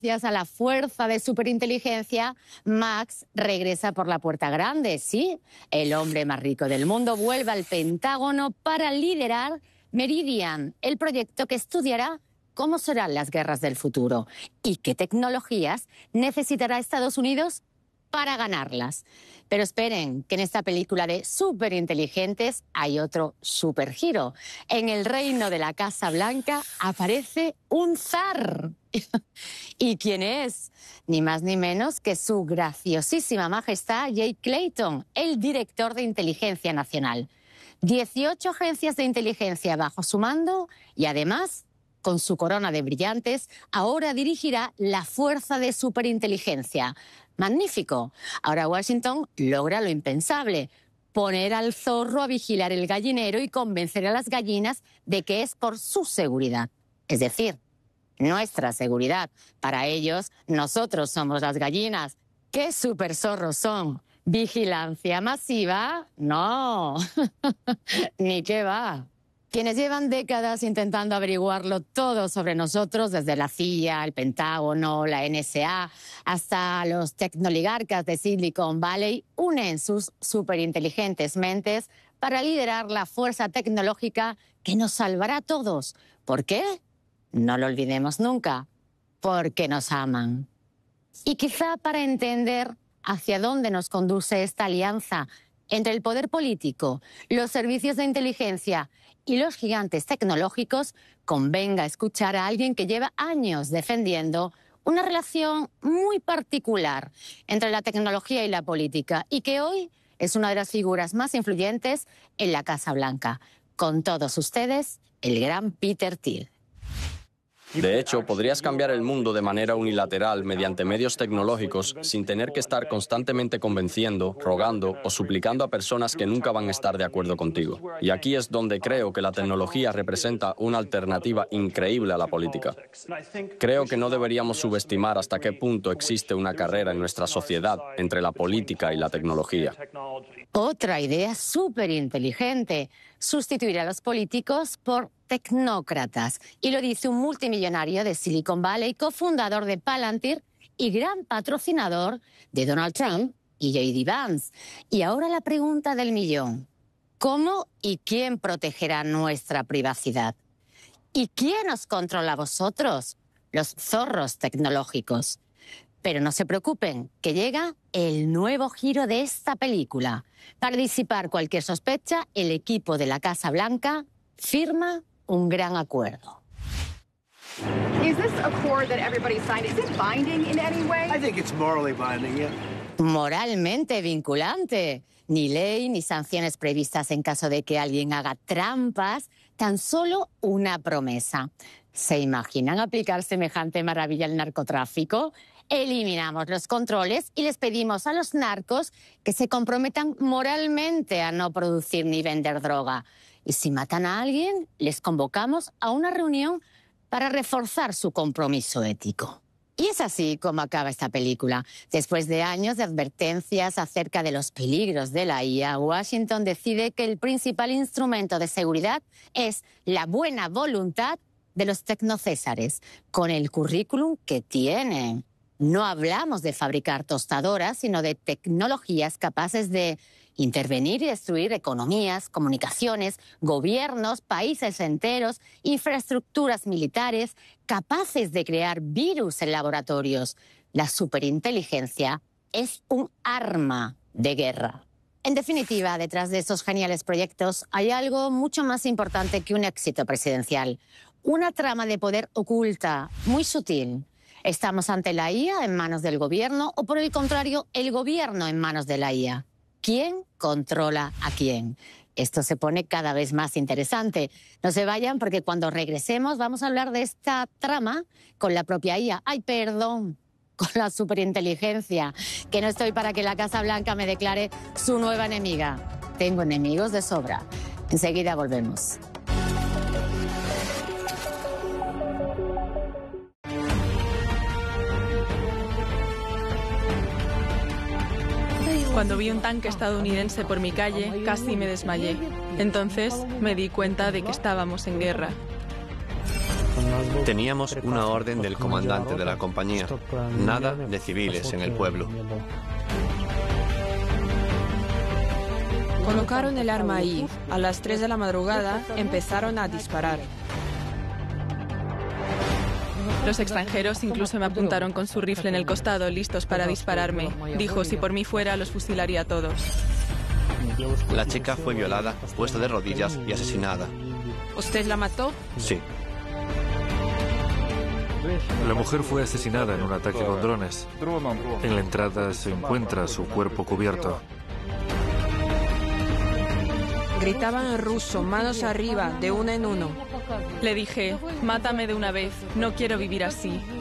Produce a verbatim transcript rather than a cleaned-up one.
Gracias a la fuerza de superinteligencia, Max regresa por la puerta grande, sí. El hombre más rico del mundo vuelve al Pentágono para liderar Meridian, el proyecto que estudiará cómo serán las guerras del futuro y qué tecnologías necesitará Estados Unidos para ganarlas. Pero esperen, que en esta película de superinteligentes hay otro supergiro. En el reino de la Casa Blanca aparece un zar. ¿Y quién es? Ni más ni menos que su graciosísima majestad Jake Clayton, el director de Inteligencia Nacional. dieciocho agencias de inteligencia bajo su mando y además, con su corona de brillantes, ahora dirigirá la fuerza de superinteligencia. ¡Magnífico! Ahora Washington logra lo impensable: poner al zorro a vigilar el gallinero y convencer a las gallinas de que es por su seguridad. Es decir, nuestra seguridad. Para ellos, nosotros somos las gallinas. ¿Qué superzorros son? ¿Vigilancia masiva? No. Ni qué va. Quienes llevan décadas intentando averiguarlo todo sobre nosotros, desde la C I A, el Pentágono, la N S A, hasta los tecnoligarcas de Silicon Valley, unen sus superinteligentes mentes para liderar la fuerza tecnológica que nos salvará a todos. ¿Por qué? No lo olvidemos nunca. Porque nos aman. Y quizá para entender hacia dónde nos conduce esta alianza entre el poder político, los servicios de inteligencia y los gigantes tecnológicos, convenga escuchar a alguien que lleva años defendiendo una relación muy particular entre la tecnología y la política y que hoy es una de las figuras más influyentes en la Casa Blanca. Con todos ustedes, el gran Peter Thiel. De hecho, podrías cambiar el mundo de manera unilateral mediante medios tecnológicos sin tener que estar constantemente convenciendo, rogando o suplicando a personas que nunca van a estar de acuerdo contigo. Y aquí es donde creo que la tecnología representa una alternativa increíble a la política. Creo que no deberíamos subestimar hasta qué punto existe una carrera en nuestra sociedad entre la política y la tecnología. Otra idea súper inteligente: sustituir a los políticos por tecnócratas. Y lo dice un multimillonario de Silicon Valley, cofundador de Palantir y gran patrocinador de Donald Trump y J D Vance. Y ahora la pregunta del millón: ¿cómo y quién protegerá nuestra privacidad? ¿Y quién os controla a vosotros, los zorros tecnológicos? Pero no se preocupen, que llega el nuevo giro de esta película. Para disipar cualquier sospecha, el equipo de la Casa Blanca firma un gran acuerdo. Is this accord that everybody signed, is it binding in any way? I think it's morally binding, yeah. Moralmente vinculante. Ni ley ni sanciones previstas en caso de que alguien haga trampas, tan solo una promesa. ¿Se imaginan aplicar semejante maravilla al narcotráfico? Eliminamos los controles y les pedimos a los narcos que se comprometan moralmente a no producir ni vender droga. Y si matan a alguien, les convocamos a una reunión para reforzar su compromiso ético. Y es así como acaba esta película. Después de años de advertencias acerca de los peligros de la I A, Washington decide que el principal instrumento de seguridad es la buena voluntad de los tecnocésares, con el currículum que tienen. No hablamos de fabricar tostadoras, sino de tecnologías capaces de intervenir y destruir economías, comunicaciones, gobiernos, países enteros, infraestructuras militares, capaces de crear virus en laboratorios. La superinteligencia es un arma de guerra. En definitiva, detrás de estos geniales proyectos hay algo mucho más importante que un éxito presidencial. Una trama de poder oculta, muy sutil. ¿Estamos ante la I A en manos del gobierno o, por el contrario, el gobierno en manos de la I A? ¿Quién controla a quién? Esto se pone cada vez más interesante. No se vayan, porque cuando regresemos vamos a hablar de esta trama con la propia I A. ¡Ay, perdón! Con la superinteligencia. Que no estoy para que la Casa Blanca me declare su nueva enemiga. Tengo enemigos de sobra. Enseguida volvemos. Cuando vi un tanque estadounidense por mi calle, casi me desmayé. Entonces me di cuenta de que estábamos en guerra. Teníamos una orden del comandante de la compañía. Nada de civiles en el pueblo. Colocaron el arma ahí. A las tres de la madrugada empezaron a disparar. Los extranjeros incluso me apuntaron con su rifle en el costado, listos para dispararme. Dijo, si por mí fuera, los fusilaría a todos. La chica fue violada, puesta de rodillas y asesinada. ¿Usted la mató? Sí. La mujer fue asesinada en un ataque con drones. En la entrada se encuentra su cuerpo cubierto. Gritaban en ruso, manos arriba, de uno en uno. Le dije, mátame de una vez, no quiero vivir así.